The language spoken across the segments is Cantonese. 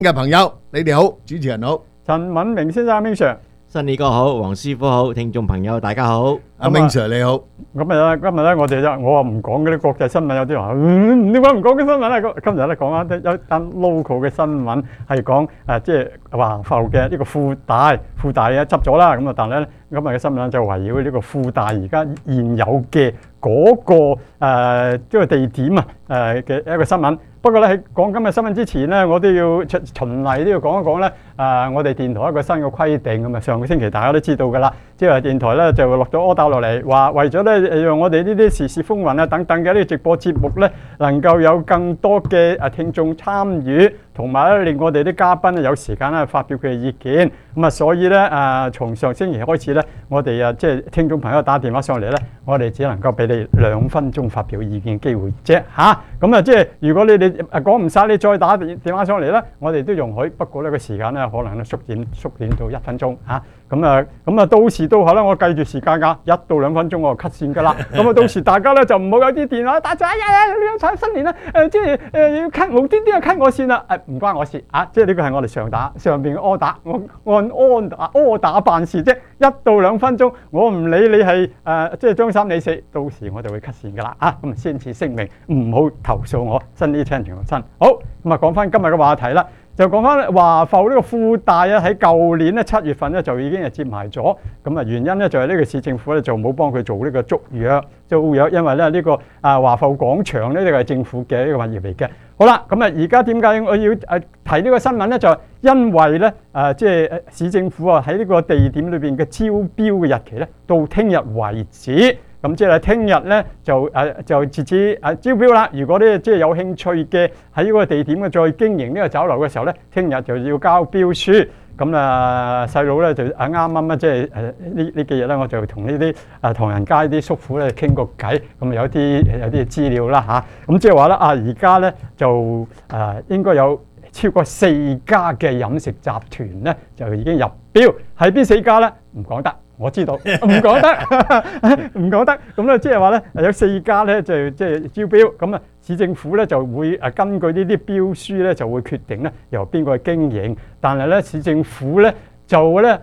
嘅朋友，你哋好，主持人好， 陳敏明先生 Ming Sir， 新年哥好，黃師傅好，聽眾朋友大家好。 阿 Ming Sir你好。 今日咧，我唔講嗰啲國際新聞，有啲話點解唔講嘅新聞咧？今日咧講翻有一單 local 嘅新聞，係講即係華埠嘅呢個富大咧執咗啦。咁啊，但係咧今日嘅新聞就圍繞呢個富大而家現有嘅嗰個即係地點嘅一個新聞。不過咧喺講今日新聞之前咧，我都要循例都要講一講咧。我哋電台一個新嘅規定咁啊，上個星期大家都知道㗎啦，即係電台咧就落咗 order 落嚟，話為咗咧讓我哋呢啲時事風雲啊等等嘅呢個直播節目咧，能夠有更多嘅聽眾參與，同埋咧令我哋啲嘉賓有時間咧發表佢嘅意見。咁啊，所以咧從上星期開始咧，我哋即係聽眾朋友打電話上嚟咧，我哋只能夠俾你2分鐘發表意見機會啫嚇。咁啊，即係如果你哋講唔晒，你再打電話上嚟咧，我哋都容許。不過呢個時間咧可能咧縮短到1分鐘嚇。咁啊，到時到後咧，我計住時間㗎，1到2分鐘我就 cut 線㗎啦。咁啊，到時大家咧就唔好有啲電話打咗，你有產新年啦，即係要 cut 無端端又 cut 我線啦，唔關我事啊！即係呢個係我哋上邊嘅 order， 我按 order 辦事啫。1到2分鐘，我唔理你係即係張三李四，到時我就會 cut 線㗎啦啊！咁先至聲明，唔好投訴我，新啲聽全部新。好，咁啊講翻今日嘅話題啦。就講翻華埠呢個富大啊，喺舊年咧7月份咧就已經係接埋咗。咁啊原因咧就係呢個市政府咧就冇幫佢做呢個續約，因為咧呢個華埠廣場呢個係政府嘅呢個物業嚟嘅。好啦，咁啊而家點解我要提呢個新聞咧？就係因為咧即係市政府啊喺呢個地點裏邊嘅招標嘅日期咧到聽日為止。咁即係聽日咧就截止招標啦。如果咧即係有興趣嘅喺呢個地點嘅再經營呢個酒樓嘅時候咧，聽日就要交標書。咁細佬咧就啱即係呢幾日咧，我就同呢啲唐人街啲叔父咧傾個偈。咁有啲資料啦嚇。咁即係話咧而家咧就應該有超過4家嘅飲食集團咧就已經入標。係邊4家咧？唔講得。我知道，唔講得，唔講得。咁咧，即係話咧，有4家咧，就即係招標。咁啊，市政府咧就會根據呢啲標書咧，就會決定咧由邊個去經營。但係咧，市政府咧就咧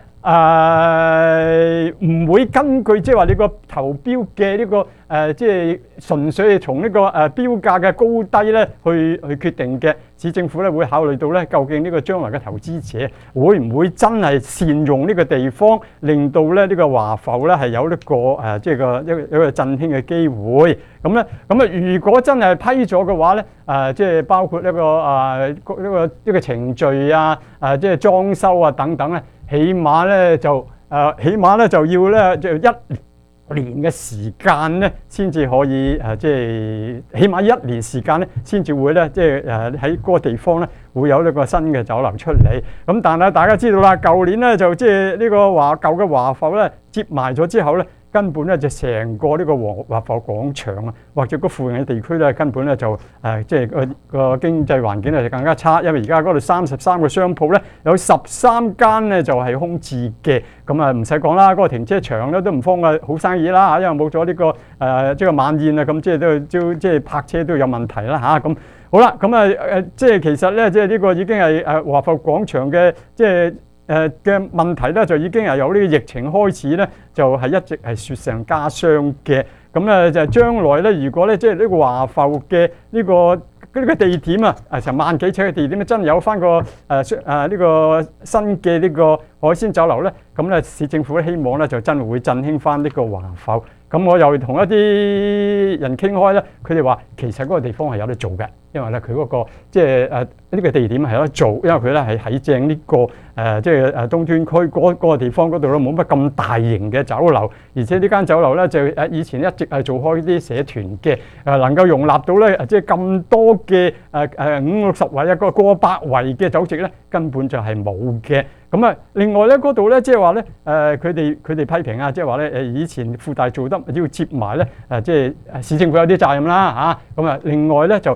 唔會根據即係話你個投標嘅呢個即係純粹係從呢個標價嘅高低咧去決定嘅。市政府咧會考慮到咧，究竟呢個將來嘅投資者會唔會真係善用呢個地方，令到咧呢個華埠咧係有呢個即係一個振興嘅機會。咁如果真係批咗嘅話咧，即係包括呢個程序啊，即係裝修啊等等咧，起碼咧就要咧就1年嘅時間咧，先至可以即係起碼1年時間咧，先至會咧即係喺嗰個地方咧會有呢個新嘅酒樓出嚟。咁但係大家知道啦，舊年咧就即係呢個舊嘅華埠咧接埋咗之後咧，根本咧就成個呢個華埠廣場啊，或者個附近嘅地區咧，根本咧就即係個經濟環境咧就更加差，因為而家嗰度33個商鋪咧，有13間咧就係空置嘅。咁唔使講啦，嗰個停車場咧都唔方嘅好生意啦嚇，因為冇咗呢個即係晚宴啊，咁即係都即係泊車都有問題啦嚇。咁好啦，即係其實咧，即係呢個已經係華埠廣場嘅即係嘅問題咧，就已經係由呢個疫情開始咧，就係一直係雪上加霜嘅。咁就將來咧，如果咧即係呢個華埠嘅呢個地點成1萬幾尺嘅地點咧，真係有翻個呢個新嘅呢個海鮮酒樓咧，咁咧市政府希望咧就真係會振興翻呢個華埠。咁我又同一啲人傾開咧，佢哋話其實嗰個地方係有得做嘅，因為咧佢嗰個即係呢個地點係有得做，因為佢咧係喺正呢個即係東端區嗰個地方嗰度咧冇乜咁大型嘅酒樓，而且呢間酒樓咧就以前一直係做開啲社團嘅，能夠容納到咧即係咁多嘅50-60位過百位嘅酒席咧，根本就係冇嘅。另外咧嗰度咧即係話咧佢哋批評啊，即係話咧以前富大做得要接埋咧即係市政府有啲責任啦嚇。另外咧就其實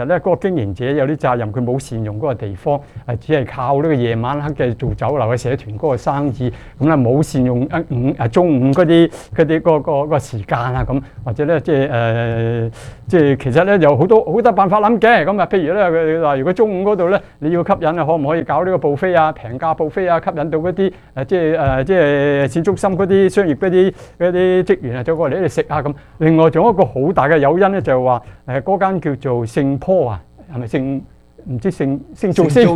實咧嗰個經營者有啲責任，佢冇善用嗰個地方，只係靠呢個夜晚黑嘅做酒樓嘅社團嗰個生意，咁咧冇善用中午嗰啲個時間啊咁，或者咧即係其實咧有好多辦法諗嘅，咁啊譬如咧佢話如果中午嗰度咧你要吸引啊，可唔可以搞呢個buffet啊，平價buffet啊，吸引到嗰啲即係市中心嗰啲商業嗰啲職員啊走過嚟呢度食啊咁。另外仲有一個好大嘅誘因咧，就係話嗰間叫做聖坡啊，係咪聖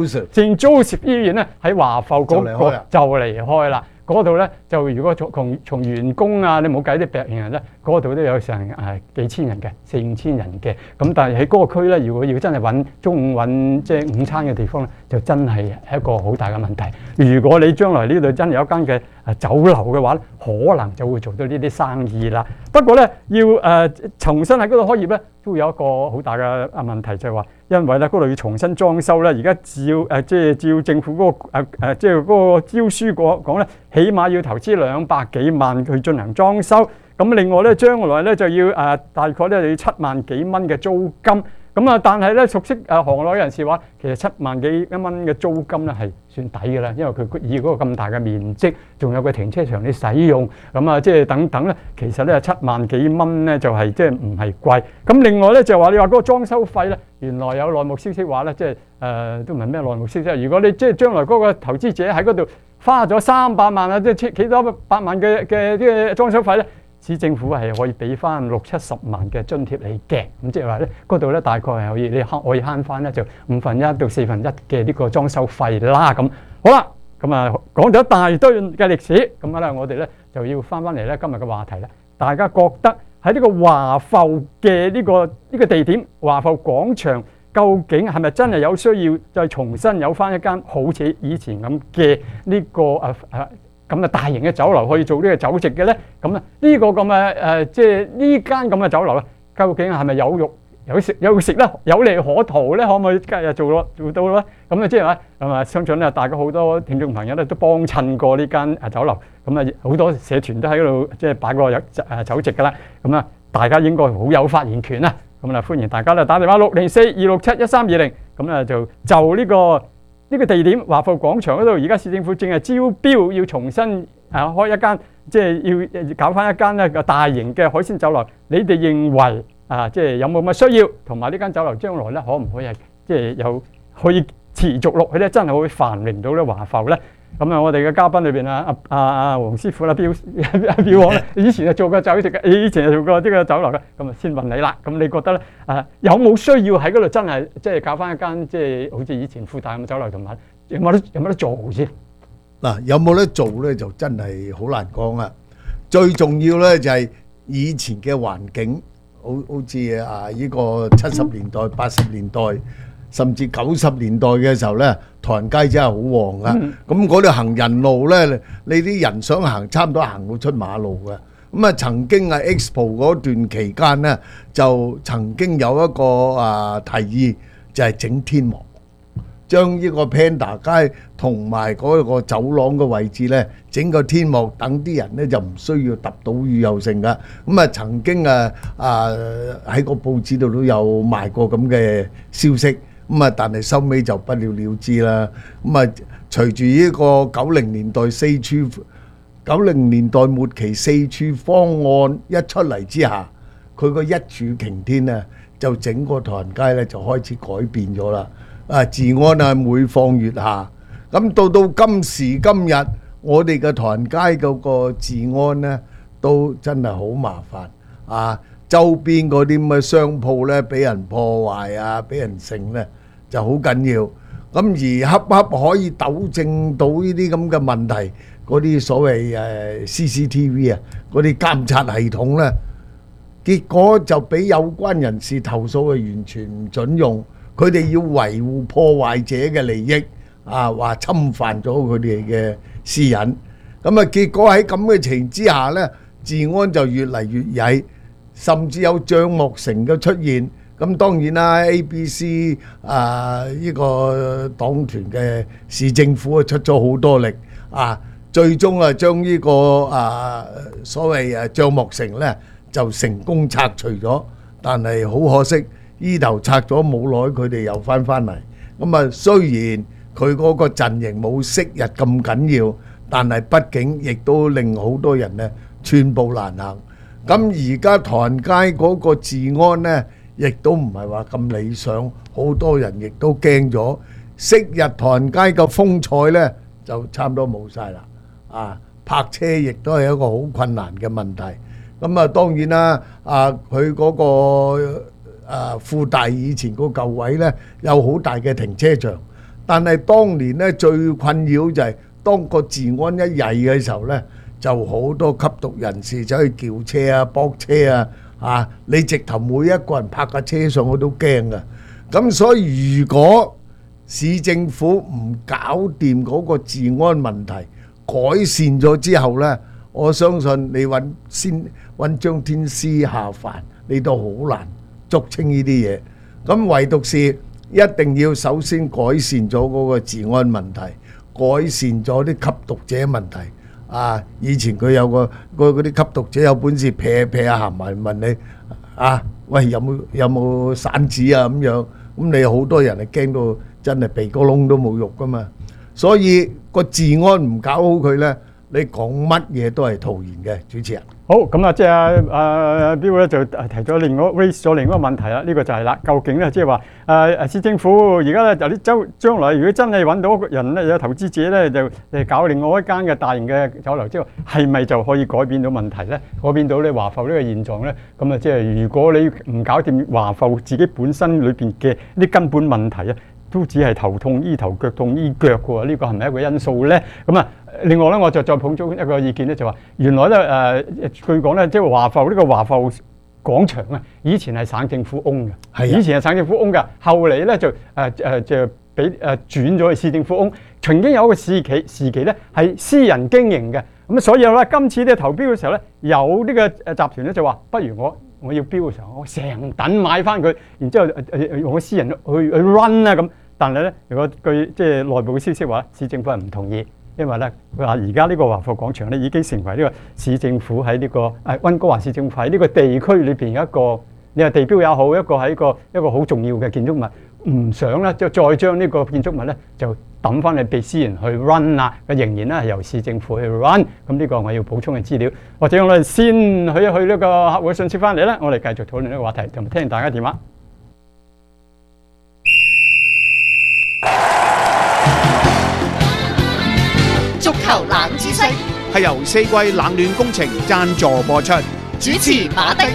Joseph 醫院咧喺華埠嗰個就離開啦。嗰度咧就如果從員工啊，你冇計啲病人咧，嗰度都有成幾千人嘅，4,000-5,000人嘅。咁但係喺嗰個區咧，如果要真係揾中午揾即係午餐嘅地方咧，就真係一個好大嘅問題。如果你將來呢度真係有一間嘅酒樓嘅話，可能就會做到呢啲生意啦。不過咧，要重新喺嗰度開業咧，都會有一個好大嘅問題，就係話，因為咧嗰度要重新裝修咧，而家照政府嗰個即係嗰個招書講咧，起碼要投資200幾萬去進行裝修。咁另外咧，將來咧就要大概咧就要7萬幾蚊嘅租金。咁啊，但係咧熟悉行內人士話，其實7萬幾蚊嘅租金咧係算抵嘅啦，因為佢以嗰個咁大嘅面積，仲有個停車場你使用，咁啊即係等等咧，其實咧7萬幾蚊咧就係即係唔係貴。咁另外咧就話你話嗰個裝修費咧，原來有內幕消息話咧，即係都唔係咩內幕消息。如果你即係將來嗰個投資者喺嗰度花咗300萬啊，即係幾多百萬嘅裝修費咧，市政府係可以俾翻60-70萬嘅津貼你嘅，咁即係話咧嗰度咧大概係可以可以慳翻咧就1/5到1/4嘅呢個裝修費啦。咁好啦，咁啊講咗一大堆嘅歷史，咁咧我哋咧就要翻嚟咧今日嘅話題啦。大家覺得喺呢個華埠嘅呢個地點華埠廣場，究竟係咪真係有需要再重新有翻一間好似以前咁嘅呢個咁嘅大型嘅酒樓可以做呢個酒席嘅咧？咁啊呢個咁嘅即係呢間咁嘅酒樓咧，究竟係咪有肉有食咧，有利可圖咧？可唔可以今日做到咧？咁啊即係話咁啊，相信咧大家好多聽眾朋友咧都幫襯過呢間酒樓，咁啊好多社團都喺度即係擺過酒席噶啦。咁啊大家應該好有發言權啊！咁啊歡迎大家咧打電話604-267-1320，咁啊就呢個地點華埠廣場嗰度，而家市政府正係招標，要重新開一間，即係要搞翻一間咧個大型嘅海鮮酒樓。你哋認為即係有冇乜需要？同埋呢間酒樓將來咧可唔可以係即係可以持續落去咧？真係會繁榮到咧華埠咧？咁啊，我哋嘅嘉賓裏邊黃師傅啦，標王咧，以前係做過酒席嘅，以前係做過呢個酒樓嘅，咁啊先問你啦。咁你覺得咧有冇需要喺嗰度真係即係搞翻一間即係好似以前富大咁嘅酒樓，同埋有冇得做先？ 嗱，有冇得做咧就真係好難講啊！最重要咧就係以前嘅環境，好似呢個70年代、80年代，甚至90年代嘅時候咧，唐人街真係好旺啊！咁嗰條行人路咧，你啲人想行，差唔多行到出馬路嘅。咁啊，曾經喺 Expo 嗰段期間咧，就曾經有一個提議，就係整天幕，將呢個 Panda 街同埋嗰個走廊嘅位置咧，整個天幕，等啲人咧就唔需要揼到雨又成噶。咁啊，曾經喺個報紙度都有賣過咁嘅消息。咁啊，但係收尾就不了了之啦。咁啊，隨住呢個90年代末期四處方案一出嚟之下，佢個一柱擎天啊，就整個唐人街咧就開始改變咗啦。治安啊每況愈下。咁到今時今日，我哋嘅唐人街嗰個治安咧都真係好麻煩啊！周邊嗰啲咁嘅商鋪咧，俾人破壞啊，俾人剩咧就好緊要。咁而恰恰可以糾正到呢啲咁嘅問題，嗰啲所謂CCTV 啊，嗰啲監察系統咧，結果就俾有關人士投訴，係完全唔準用。佢哋要維護破壞者嘅利益，話侵犯咗佢哋嘅私隱。咁啊，結果喺咁嘅情形之下呢，治安就越嚟越曳，甚至有帳幕城嘅出現。咁當然啦 ，ABC 呢個黨團嘅市政府啊出咗好多力最終將呢個所謂帳幕城呢就成功拆除咗。但係好可惜， 依頭拆咗冇耐，佢哋又翻嚟。咁啊，雖然佢嗰個陣營冇昔日咁緊要，但係畢竟亦都令好多人呢寸步難行。咁而家唐人街嗰個治安呢，亦都唔係話咁理想，好多人亦都驚咗。昔日唐人街嘅風采呢，就差唔多冇晒啦。啊，泊車亦都係一個好困難嘅問題。咁啊，當然啦，佢嗰個富大以前嗰舊位呢，有好大嘅停車場，但係當年呢，最困擾就係當個治安一曳嘅時候呢，就好多吸毒人士走去撬車啊、駁車啊，你直頭每一個人泊架車上去都驚㗎。咁所以如果市政府唔搞掂嗰個治安問題，改善咗之後呢，我相信你揾張天師下凡，你都好難捉清呢啲嘢。咁唯獨是一定要首先改善咗嗰個治安問題，改善咗啲吸毒者問題。以前佢有嗰啲吸毒者有本事撇行埋問你喂，有冇散紙啊咁樣。咁你好多人係驚到真係鼻哥窿都冇肉噶嘛。所以個治安唔搞好佢呢，你講乜嘢都係徒然嘅。主持人， 好咁啊，即係阿 Bill 咧就提咗raise咗另一個問題啦。呢個就係啦，究竟咧即係話市政府而家咧有啲將來如果真係揾到人咧，有投資者咧就搞另外一間嘅大型嘅酒樓之後，係咪就可以改變到問題咧？改變到你華埠呢個現狀咧？咁啊，即係如果你唔搞掂華埠自己本身裏邊嘅啲根本問題啊，都只係頭痛醫頭，腳痛醫腳嘅喎。呢個係咪一個因素咧？咁啊，另外咧，我就再補充一個意見咧，就話原來咧據講咧，即係華埠呢個華埠廣場啊，以前係省政府 own 嘅，以前係省政府 own 嘅，後嚟咧就俾轉咗去市政府 own。曾經有一個時期咧係私人經營嘅，咁所以咧今次咧投標嘅時候咧，有呢個集團咧就話，不如我要標嘅時候，我成等買翻佢，然之後用個私人去 run 啊咁。但係咧，如果據即係內部嘅消息話，市政府係唔同意，因為咧佢話而家呢個華埠廣場咧已經成為呢個市政府喺呢個溫哥華市政府喺呢個地區裏邊一個，你話地標也好，一個係一個好重要嘅建築物，唔想咧就再將呢個建築物咧就抌翻去俾私人去 run 啦，仍然咧係由市政府去 run。咁呢個我要補充嘅資料，或者我哋先去一去呢個客戶信息翻嚟咧，我哋繼續討論呢個話題，同埋聽大家電話。 足球冷知識係由四季冷暖工程贊助播出， 主持馬丁。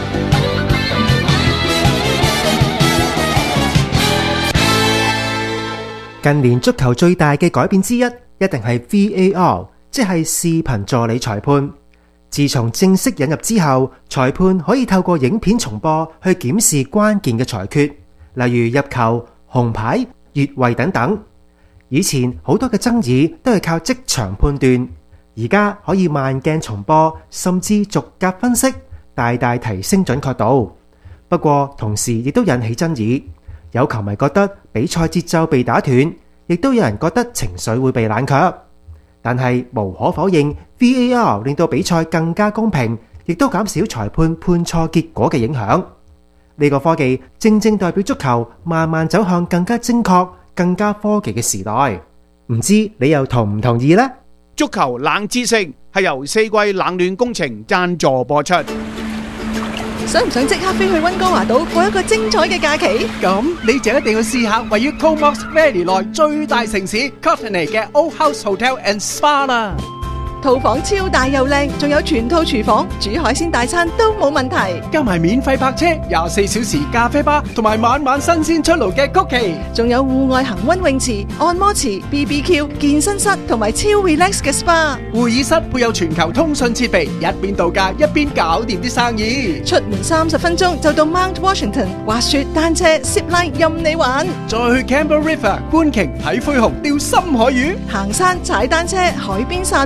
近年足球最大嘅改變之一，一定係 VAR， 即係視頻助理裁判。自從正式引入之後，裁判可以透過影片重播去檢視關鍵嘅裁決，例如入球、紅牌、越位等等。以前好多嘅爭議都係靠即場判斷，而家可以慢鏡重播，甚至逐格分析，大大提升準確度。不過同時亦都引起爭議，有球迷覺得比賽節奏被打斷，亦都有人覺得情緒會被冷卻。但係無可否認， VAR 令到比賽更加公平，亦都減少裁判判錯結果嘅影響。呢個科技正正代表足球慢慢走向更加精確、更加科技嘅時代，唔知你又同唔同意呢？ 足球冷知識係由四季冷暖工程贊助播出。 想唔想即刻飛去溫哥華島過一個精彩嘅假期？ 咁你就一定要試下位於 Comox Valley 內最大城市 Courtenay 嘅 Old House Hotel and Spa 啦。 套房超大又靚，仲有全套廚房，煮海鮮大餐都冇問題。 加埋免費泊車、24小時咖啡吧，同埋晚晚新鮮出爐嘅曲奇， 仲有戶外恒溫泳池、按摩池、BBQ、健身室同埋超 relax 嘅 SPA。 會議室配有全球通訊設備，一邊度假一邊搞掂啲生意。 出門30分鐘就到 Mount Washington， 滑雪、單車、zip line 任你玩。 再去 Campbell River 觀鯨睇灰熊、釣深海魚， 行山、踩單車、海邊散步。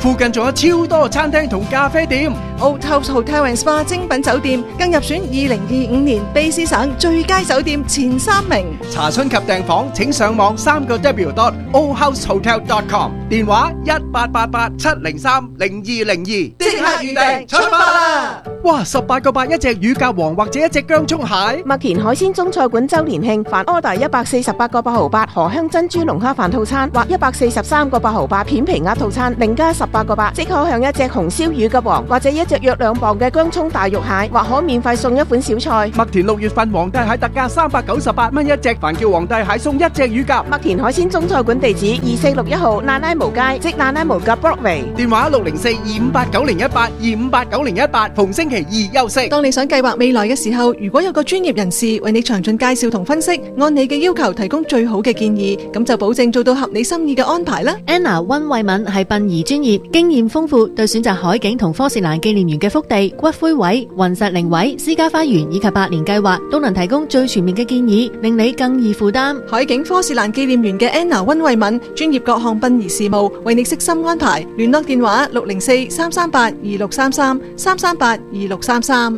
附近仲有超多餐廳同咖啡店。 Old House Hotel and Spa 精品酒店更入選2025年卑詩省最佳酒店前3名。 查詢及訂房請上網3w.oldhousehotel.com， 電話1888-703-0202， 即刻預訂，出發啦！ 哇，18個8一隻乳鴿王或者一隻姜葱蟹。 麥田海鮮中菜館周年慶，凡 order 148個8毫8荷香珍珠龍蝦飯套餐或143個8毫8片皮鴨套餐，另加18個8，即可享一隻紅燒乳鴿王或者一隻約2磅嘅姜葱大肉蟹，或可免費送一款小菜。 麥田6月份皇帝蟹特價398蚊一隻，凡叫皇帝蟹送一隻乳鴿。 麥田海鮮中菜館地址2461號那拉無街，即那拉無夾 Broadway。 電話604-258-9018，258-9018，逢星期2休息。 當你想計劃未來嘅時候，如果有個專業人士為你詳盡介紹同分析，按你嘅要求提供最好嘅建議，咁就保證做到合你心意嘅安排啦。 Anna 温慧敏係殯儀專業，經驗豐富，對選擇海景同科士蘭紀念園嘅福地、骨灰位、雲石靈位、私家花園以及百年計劃，都能提供最全面嘅建議，令你更易負擔。 海景科士蘭紀念園嘅 Anna 温慧敏，專業各項殯儀事務，為你悉心安排。聯絡電話604-338-2633，338-2633。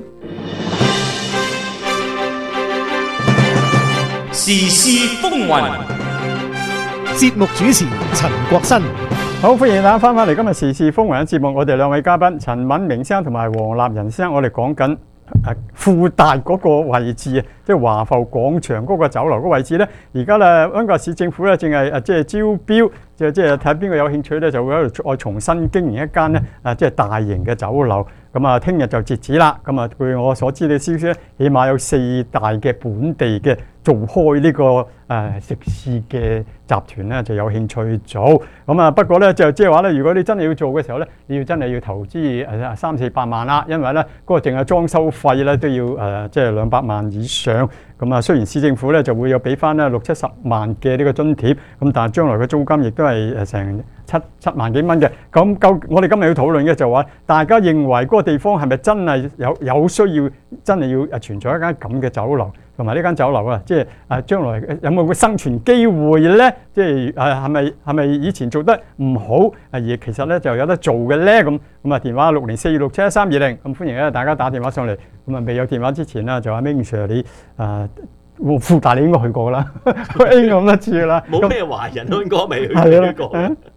時事風雲， 節目主持陳國新。 好，歡迎大家翻返嚟今日時事風雲嘅節目，我哋兩位嘉賓陳敏明先生同埋黃立仁先生，我哋講緊富大嗰個位置啊，即係華埠廣場嗰個酒樓嗰個位置咧。而家咧，溫哥華市政府咧正係即係招標，即係睇邊個有興趣咧，就會喺度再重新經營一間咧即係大型嘅酒樓。咁啊，聽日就截止啦。咁啊，據我所知嘅消息咧，起碼有4大嘅本地嘅做開呢個食肆嘅集團咧，就有興趣做。咁啊，不過咧就即係話咧，如果你真係要做嘅時候咧，你要真係要投資300-400萬啦，因為咧嗰個淨係裝修費咧都要即係200萬以上。咁啊，雖然市政府咧就會有俾翻咧60-70萬嘅呢個津貼，咁但係將來嘅租金亦都係成7萬幾蚊嘅。咁我哋今日要討論嘅就話，大家認為嗰個地方係咪真係有需要，真係要存在一間咁嘅酒樓，同埋呢間酒樓啊，即係將來有冇個生存機會咧？即係係咪以前做得唔好，而其實咧就有得做嘅咧？咁啊，電話604-671-320，咁歡迎咧大家打電話上嚟。咁啊，未有電話之前啦，就阿 Ming Sir 你富大你應該去過啦 ，A 咁多次啦， 冇咩華人應該未去過。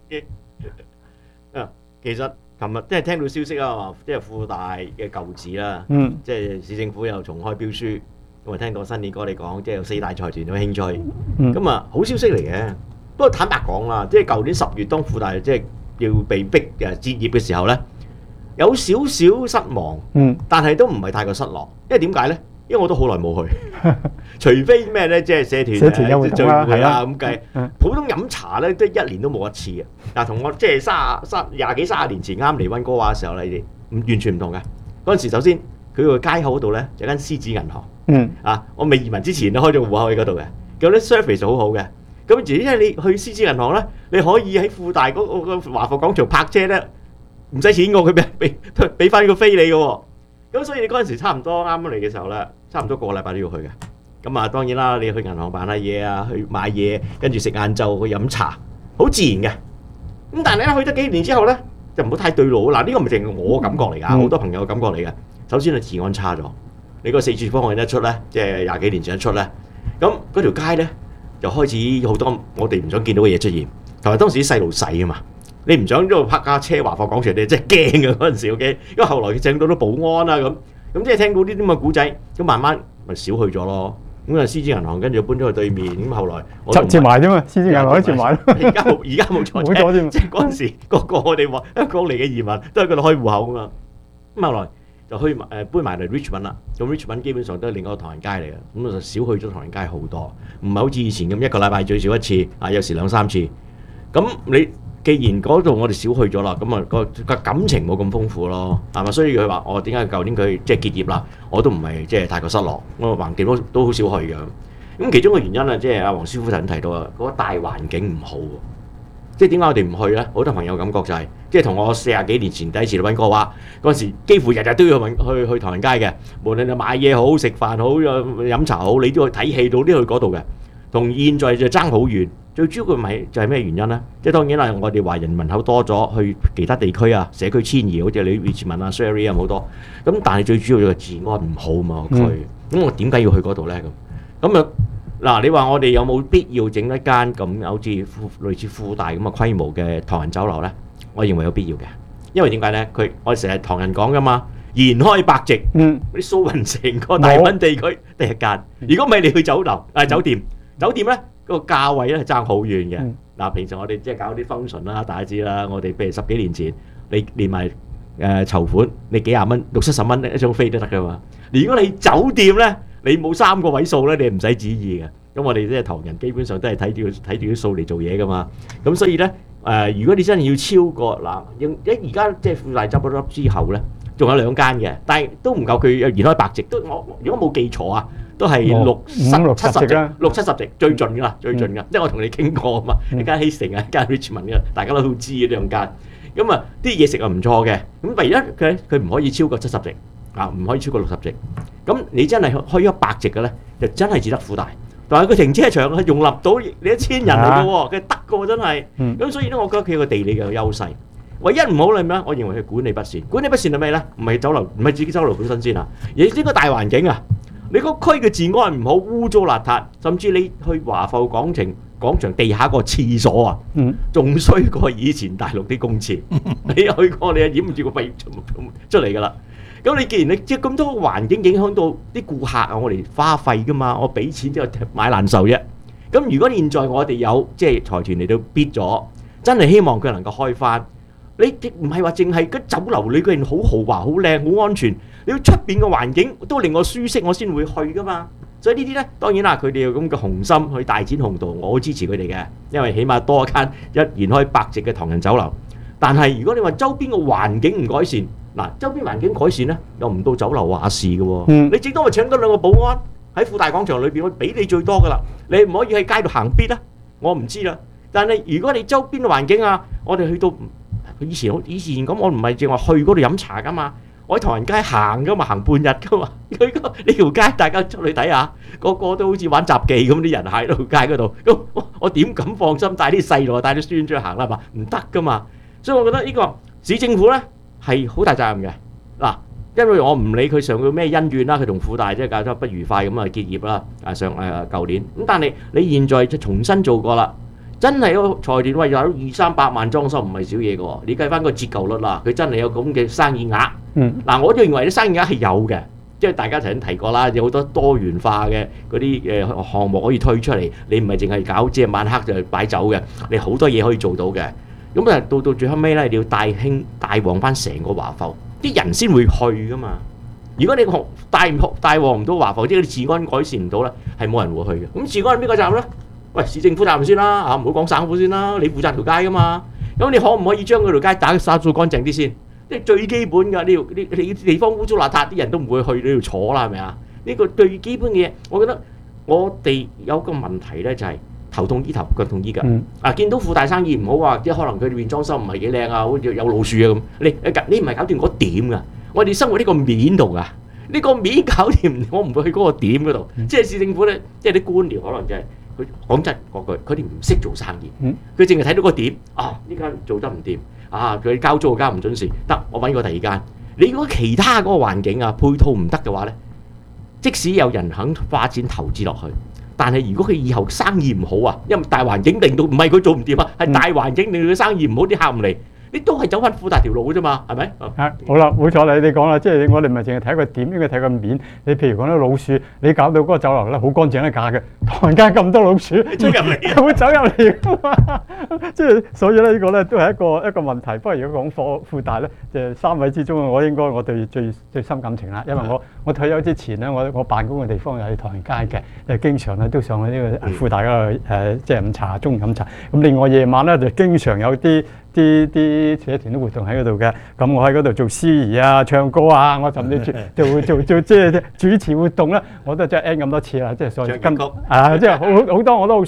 其實琴日即係聽到消息啊，即係富大嘅舊址啦，即係市政府又重開標書，咁啊聽到新年哥你講，即係有4大財團有興趣，咁啊好消息嚟嘅。不過坦白講啦，即係舊年10月當富大即係要被逼結業嘅時候咧，有少少失望，但係都唔係太過失落，因為點解咧？因為我都好耐冇去，除非咩咧，即係社團聚會啊咁計。普通飲茶咧，都1年都冇一次嘅。嗱，同我即係20幾30年前啱嚟溫哥華嘅時候咧，你哋完全唔同嘅。嗰陣時首先佢個街口嗰度咧有間獅子銀行，我未移民之前都開咗戶口喺嗰度嘅，咁咧 service 好好嘅。咁而因為你去獅子銀行咧，你可以喺富大嗰個華埠廣場泊車咧，唔使錢㗎，佢俾翻個飛你嘅喎。咁所以你嗰陣時差唔多啱嚟嘅時候咧，差唔多個禮拜都要去嘅。咁啊當然啦，你去銀行辦下嘢啊，去買嘢，跟住食晏晝去飲茶，好自然嘅。咁但係咧去咗幾年之後咧，就唔好太對路。嗱，呢個唔係淨係我感覺嚟㗎，好多朋友嘅感覺嚟嘅。首先係治安差咗，你個4處方向一出咧，即係20幾年前一出咧，咁嗰條街咧就開始好多我哋唔想見到嘅嘢出現，同埋當時啲細路細啊嘛。你唔想喺度泊架車華埠廣場，你真係驚嘅嗰陣時 ，OK？ 因為後來佢請到啲保安啦咁即係聽到呢啲咁嘅古仔，咁慢慢咪少去咗咯。咁啊，獅子銀行跟住搬咗去對面，咁後來接埋啫嘛，獅子銀行接埋。 而家冇錯啫，即係嗰陣時個我哋話香港嚟嘅移民都喺嗰度開戶口啊嘛。咁後來就去搬埋嚟 Richmond 啦。咁 Richmond 基本上都係另一個唐人街嚟嘅，咁就少去咗唐人街好多，唔係好似以前咁一個禮拜最少一次，有時2-3次。咁你既然嗰度我哋少去咗啦，咁啊個感情冇咁豐富咯，係嘛？所以佢話我點解舊年佢即係結業啦，我都唔係即係太過失落，我橫掂都好少去嘅。咁其中嘅原因啊，即係阿黃師傅頭先提到啊，嗰個大環境唔好，即係點解我哋唔去咧？好多朋友感覺就係即係同我40幾年前第一次嚟溫哥華嗰陣時，幾乎日日都要去唐人街嘅，無論你買嘢好、食飯好、飲茶好，你都去睇戲到都去嗰度嘅，同現在就爭好遠。 最主要嘅咪就係咩原因咧？即係當然啦，我哋華人人口多咗，去其他地區啊，社區遷移，好似你 Richmond 啊、Surrey 啊好多。咁但係最主要嘅治安唔好嘛個區。咁我點解要去嗰度咧？咁啊嗱，你話我哋有冇必要整一間咁好似類似富大咁嘅規模嘅唐人酒樓咧？我認為有必要嘅，因為點解咧？我哋成日唐人講噶嘛，延開百席，嗰啲蘇雲成個大灣地區第一間。如果唔係你去酒店咧。個價位咧係爭好遠嘅。嗱，平時我哋即係搞啲 function 啦，大家知啦。我哋譬如10幾年前，你連埋籌款，你幾廿蚊、60-70蚊一張飛都得噶嘛。如果你酒店咧，你冇3個位數咧，你唔使旨意嘅。咁我哋即係唐人基本上都係睇住啲數嚟做嘢噶嘛。咁所以咧如果你真係要超過嗱，而家即係富大執咗之後咧，仲有2間嘅，但係都唔夠佢延開百席。如果冇記錯啊。都係60-70席最盡㗎啦，最盡㗎。即係我同你傾過啊嘛，一間希城啊，一間 Richmond 嘅，大家都好知呢兩間。咁啊，啲嘢食係唔錯嘅。咁唯一佢唔可以超過70席啊，唔可以超過60席。咁你真係開100席嘅咧，就真係只得富大。但係佢停車場係容納到你1000人嚟嘅喎，佢得嘅喎真係。咁所以咧，我覺得佢有個地理嘅優勢。唯一唔好係咩？我認為佢管理不善。管理不善係咩咧？唔係酒樓，唔係自己酒樓本身先啊，而係呢個大環境啊。你個區嘅治安唔好，污糟邋遢，甚至你去華埠廣場地下個廁所啊，仲衰過以前大陸啲公廁。你去過你係掩唔住個肺出嚟㗎啦。咁你既然你即係咁多環境影響到啲顧客啊，我哋花費㗎嘛，我俾錢之後買難受啫。咁如果現在我哋有即係財團嚟到 bid 咗，真係希望佢能夠開翻。你唔係話淨係個酒樓裏邊好豪華、好靚、好安全，你要出邊嘅環境都令我舒適，我先會去噶嘛。所以呢啲咧，當然啦，佢哋有咁嘅雄心去大展鴻圖，我好支持佢哋嘅，因為起碼多一間延開百席嘅唐人酒樓。但係如果你話周邊嘅環境唔改善，嗱，周邊環境改善咧，又唔到酒樓話事嘅喎。你最多咪請多2個保安喺富大廣場裏邊，我俾你最多噶啦。你唔可以喺街度行必啊？我唔知啦。但係如果你周邊嘅環境啊，我哋去到以前咁，我唔係淨話去嗰度飲茶噶嘛，我喺唐人街行噶嘛，行半日噶嘛。佢呢條街大家出去睇下，個個都好似玩雜技咁，啲人喺條街嗰度。咁我點敢放心帶啲細路帶啲孫出去行啦嘛？唔得噶嘛。所以我覺得呢個市政府咧係好大責任嘅。嗱，因為我唔理佢上個咩恩怨啦，佢同富大即係搞得不愉快咁啊結業啦。舊年咁，但係你現在就重新做過啦。真係個財團喂有200-300萬裝修唔係少嘢嘅喎，你計翻個折舊率啦，佢真係有咁嘅生意額。嗱，我都認為啲生意額係有嘅，即係大家曾經提過啦，有好多多元化嘅嗰啲項目可以推出嚟，你唔係淨係搞即係晚黑就擺酒嘅，你好多嘢可以做到嘅。咁啊到最後尾咧，你要帶旺翻成個華埠，啲人先會去噶嘛。如果你帶旺唔到華埠，即係啲治安改善唔到咧，係冇人會去嘅。咁治安係邊個責任咧？喂，市政府責任先啦，唔好講省府先啦，你負責條街噶嘛。咁你可唔可以將嗰條街打掃乾淨啲先？即係最基本㗎，你地方污糟邋遢，啲人都唔會去呢度坐啦，係咪啊？呢個最基本嘅嘢，我覺得我哋有個問題咧，就係頭痛醫頭，腳痛醫腳。見到富大生意唔好啊，即係可能佢面裝修唔係幾靚啊，好似有老鼠啊咁。你唔係搞掂嗰點㗎？我哋生活呢個面度㗎，呢個面搞掂，我唔會去嗰個點嗰度。即係市政府咧，即係啲官僚可能就係。佢講真嗰句，佢哋唔識做生意，佢淨係睇到個點啊！呢間做得唔掂啊！佢交租交唔準時，得我揾個第二間。你如果其他嗰個環境啊配套唔得嘅話咧，即使有人肯花錢投資落去，但係如果佢以後生意唔好啊，因為大環境令到唔係佢做唔掂啊，係大環境令到佢生意唔好，啲客唔嚟。你都係走翻富大條路嘅啫嘛，係咪？ 好啦，冇錯你講啦，即係我哋唔係淨係睇個點，應該睇個面。你譬如講啲老鼠，你搞到嗰個酒樓咧好乾淨一架嘅，唐人街咁多老鼠， 走入嚟， 會走入嚟㗎嘛？即係所以咧，呢個咧都係一個問題。不過如果講富大咧，就3位之中，我對最深感情啦，因為我退休之前咧，我辦公嘅地方又係唐人街嘅，誒經常咧都上去呢個富大嗰度即係飲茶，中午飲茶。咁另外夜晚咧就經常有啲社團啲活動喺嗰度嘅，咁我喺嗰度做司儀啊、唱歌啊，我甚至做即係主持活動啦，我都真係 N 咁多次啦，即係所以即係好多我都好熟。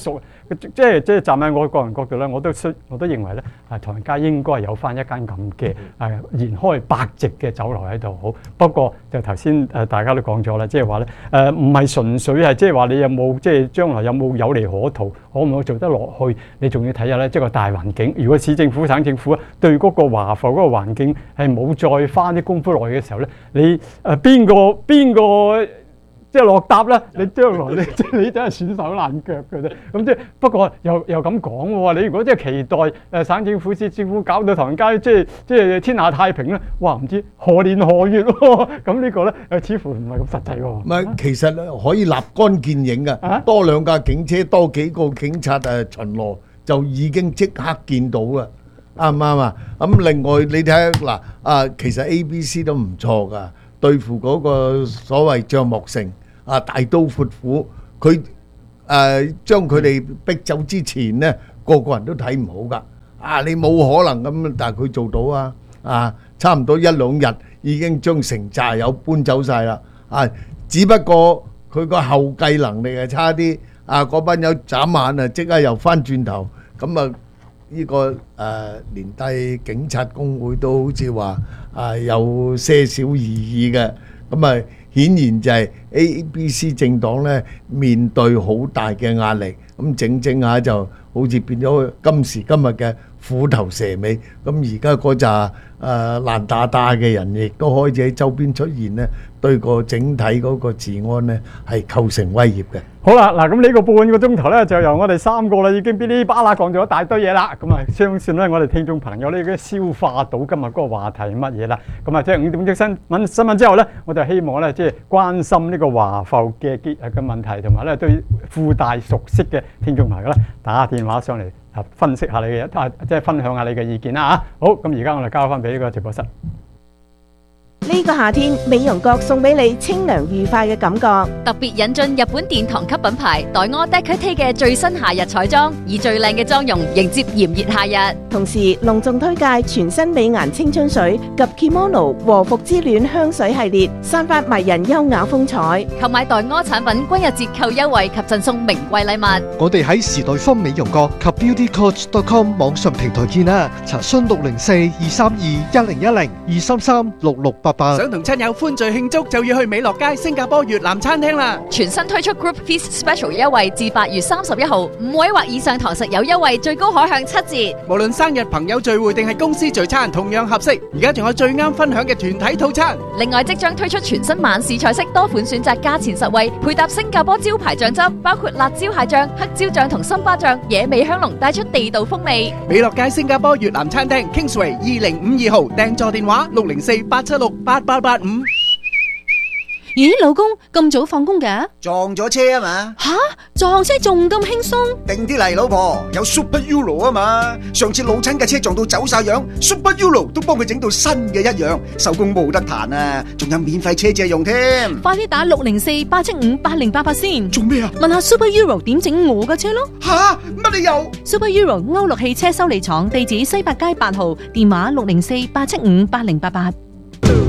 即係站喺我個人角度咧，我都認為咧，唐人街應該有翻一間咁嘅延開百席嘅酒樓喺度好。不過就頭先大家都講咗啦，即係話咧唔係純粹係即係話你有冇即係將來有利可圖，可唔可以做得落去？你仲要睇下咧，即係個大環境。如果市政府、省政府對嗰個華埠嗰個環境係冇再花啲功夫落去嘅時候咧，你邊個即係落搭咧？你將來你真係損手爛腳嘅啫。咁即係不過又咁講喎。你如果即係期待省政府、市政府搞到唐人街即係天下太平咧，哇唔知何年何月喎？咁呢個咧似乎唔係咁實際喎。 唔係，其實可以立竿見影嘅，多兩架警車，多幾個警察巡邏，就已經即刻見到啦。啱唔啱啊？咁另外你睇下嗱其實 ABC 都唔錯噶，對付嗰個所謂帳幕城大刀闊斧，佢將佢哋逼走之前咧，個人都睇唔好噶。你冇可能咁，但係佢做到差唔多一兩日已經將成寨友搬走晒啦。只不過佢個後繼能力係差啲，嗰班友眨眼即刻又翻轉頭，咁呢個連帶警察工會都好似話有些少異議嘅，咁顯然就係 ABC 政黨咧面對好大嘅壓力，咁整下就好似變咗今時今日嘅虎頭蛇尾。咁而家嗰扎爛打打嘅人亦都開始喺周邊出現咧，對個整體嗰個治安咧係構成威脅嘅。 好啦，嗱咁呢個半個鐘頭咧，就由我哋三個啦，已經噼哩啪啦講咗一大堆嘢啦。咁相信咧，我哋聽眾朋友咧已經消化到今日嗰個話題係乜嘢啦。咁即係5點鐘新聞之後咧，我就希望咧即係關心呢個華埠嘅問題，同埋咧對附帶熟悉嘅聽眾朋友咧打電話上嚟分析下你嘅即係分享下你嘅意見啦嚇。好，咁而家我哋交翻俾呢個直播室。 呢個夏天，美容閣送俾你清涼愉快嘅感覺。 特別引進日本殿堂級品牌黛柯 Decade 嘅最新夏日彩妝，以最靚嘅妝容迎接炎熱夏日。 同時隆重推介全新美顏青春水及 Kimono 和服之戀香水系列，散發迷人優雅風采。 購買黛柯產品均有折扣優惠及贈送名貴禮物。 我哋喺時代坊美容閣及 beautycoach.com 網上平台見啦，查詢604-232-1010 233-6688。 想同親友歡聚慶祝，就要去美樂街新加坡越南餐廳啦！ 全新推出 Group Feast Special 優惠，至8月31號，5位或以上堂食有優惠，最高可享7折。 無論生日、朋友聚會定係公司聚餐，同樣合適。而家仲有最啱分享嘅團體套餐。 另外，即將推出全新晚市菜式，多款選擇，價錢實惠，配搭新加坡招牌醬汁，包括辣椒蟹醬、黑椒醬同森巴醬，野味香濃，帶出地道風味。 美樂街新加坡越南餐廳 Kingsway 2052號，訂座電話604-876-8885。 咦，老公咁早放工嘅？ 撞咗車啊嘛！ 吓，撞車仲咁輕鬆？ 定啲嚟，老婆，有 Super Euro 啊嘛！上次老親嘅車撞到走晒樣 ，Super Euro 都幫佢整到新嘅一樣，手工冇得彈啊！仲有免費車借用添。 快啲打604-875-8088先。 做咩啊？ 問下 Super Euro 點整我嘅車咯。 吓，乜你又 ？Super Euro 歐陸汽車修理廠，地址西八街8號，電話604-875-8088。